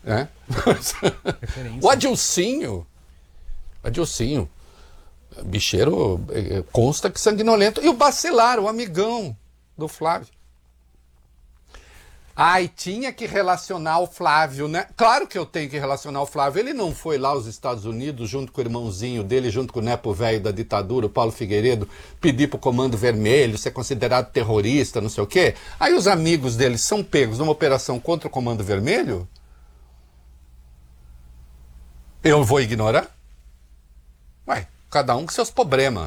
né? O Adilcinho, bicheiro, consta que sanguinolento. E o Bacelar, o amigão do Flávio. Ai, tinha que relacionar o Flávio, né? Claro que eu tenho que relacionar o Flávio. Ele não foi lá aos Estados Unidos, junto com o irmãozinho dele, junto com o nepo velho da ditadura, o Paulo Figueiredo, pedir pro Comando Vermelho, ser considerado terrorista, não sei o quê. Aí os amigos dele são pegos numa operação contra o Comando Vermelho. Eu vou ignorar? Ué, cada um com seus problemas.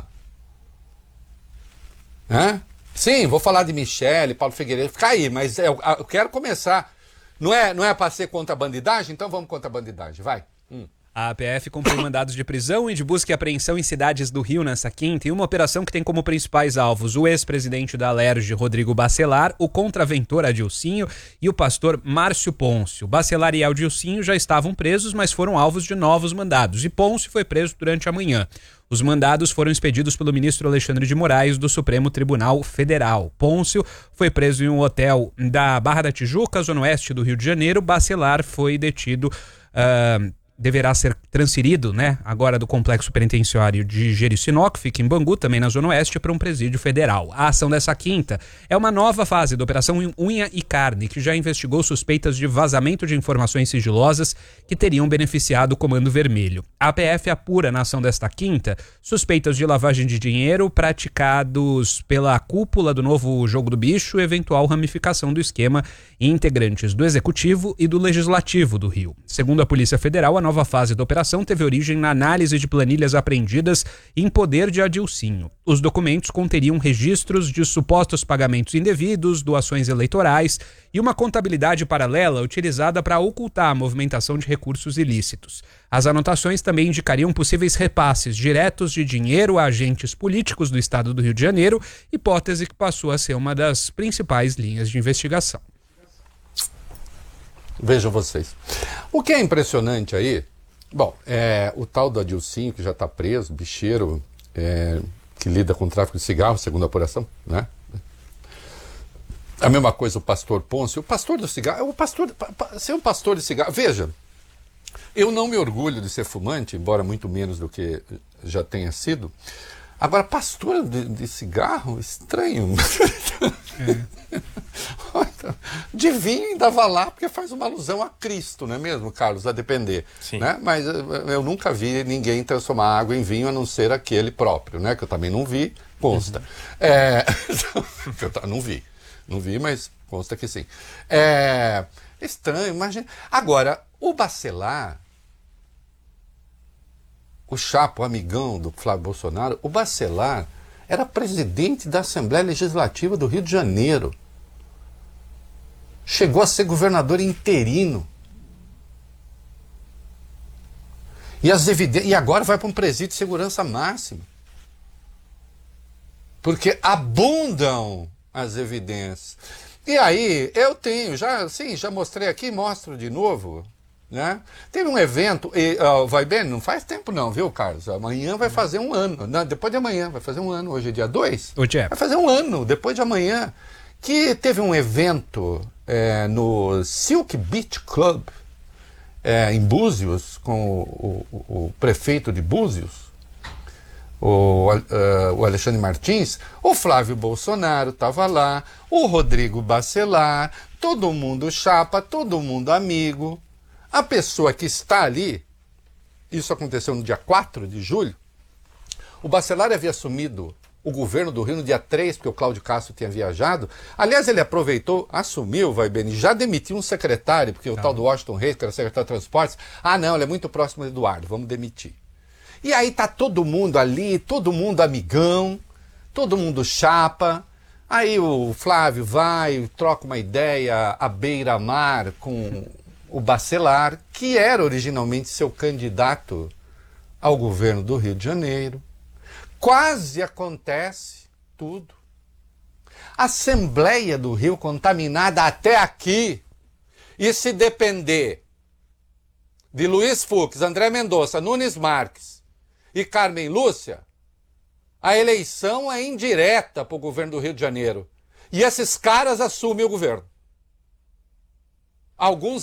Hã? Sim, vou falar de Michele, Paulo Figueiredo, fica aí, mas eu quero começar. Não é para ser contra a bandidagem? Então vamos contra a bandidagem, vai. A PF cumpriu mandados de prisão e de busca e apreensão em cidades do Rio nessa quinta, em uma operação que tem como principais alvos o ex-presidente da Alerj, Rodrigo Bacelar, o contraventor Adilcinho e o pastor Márcio Pôncio. Bacelar e Adilcinho já estavam presos, mas foram alvos de novos mandados, e Pôncio foi preso durante a manhã. Os mandados foram expedidos pelo ministro Alexandre de Moraes do Supremo Tribunal Federal. Pôncio foi preso em um hotel da Barra da Tijuca, zona oeste do Rio de Janeiro. Bacelar foi detido... deverá ser transferido, agora do complexo penitenciário de Jericinó, que fica em Bangu, também na Zona Oeste, para um presídio federal. A ação dessa quinta é uma nova fase da Operação Unha e Carne, que já investigou suspeitas de vazamento de informações sigilosas que teriam beneficiado o Comando Vermelho. A PF apura na ação desta quinta suspeitas de lavagem de dinheiro praticados pela cúpula do novo Jogo do Bicho e eventual ramificação do esquema em integrantes do Executivo e do Legislativo do Rio. Segundo a Polícia Federal, a nova fase da operação teve origem na análise de planilhas apreendidas em poder de Adilcinho. Os documentos conteriam registros de supostos pagamentos indevidos, doações eleitorais e uma contabilidade paralela utilizada para ocultar a movimentação de recursos ilícitos. As anotações também indicariam possíveis repasses diretos de dinheiro a agentes políticos do estado do Rio de Janeiro, hipótese que passou a ser uma das principais linhas de investigação. Vejam vocês. O que é impressionante aí, o tal do Adilcinho, que já está preso, bicheiro, que lida com tráfico de cigarro, segundo a apuração, né? A mesma coisa o pastor Pôncio, o pastor do cigarro, ser um pastor de cigarro. Veja, eu não me orgulho de ser fumante, embora muito menos do que já tenha sido. Agora, pastor de cigarro, estranho. De vinho ainda vai lá, porque faz uma alusão a Cristo, não é mesmo, Carlos? A depender. Sim. Né? Mas eu nunca vi ninguém transformar água em vinho, a não ser aquele próprio, né? Que eu também não vi, consta. Eu não vi, mas consta que sim. Estranho, imagina. Agora, o Bacelar, o chapa, o amigão do Flávio Bolsonaro, o Bacelar era presidente da Assembleia Legislativa do Rio de Janeiro. Chegou a ser governador interino. E agora vai para um presídio de segurança máxima. Porque abundam as evidências. E aí, eu tenho, já mostrei aqui, mostro de novo, né? Teve um evento, vai bem, não faz tempo não, viu, Carlos? Amanhã vai fazer um ano, não, depois de amanhã, vai fazer um ano, hoje é dia 2. Vai fazer um ano, depois de amanhã, que teve um evento no Silk Beach Club, em Búzios, com o prefeito de Búzios, o Alexandre Martins. O Flávio Bolsonaro estava lá, o Rodrigo Bacelar, todo mundo chapa, todo mundo amigo. A pessoa que está ali, isso aconteceu no dia 4 de julho, o Bacelar havia assumido o governo do Rio no dia 3, porque o Cláudio Castro tinha viajado. Aliás, ele aproveitou, assumiu, já demitiu um secretário, porque o tal do Washington Reis, que era secretário de Transportes, não, ele é muito próximo do Eduardo, vamos demitir. E aí tá todo mundo ali, todo mundo amigão, todo mundo chapa. Aí o Flávio vai, troca uma ideia à beira-mar com o Bacelar, que era originalmente seu candidato ao governo do Rio de Janeiro. Quase acontece tudo. Assembleia do Rio contaminada até aqui. E se depender de Luiz Fux, André Mendonça, Nunes Marques e Carmen Lúcia, a eleição é indireta para o governo do Rio de Janeiro. E esses caras assumem o governo. Alguns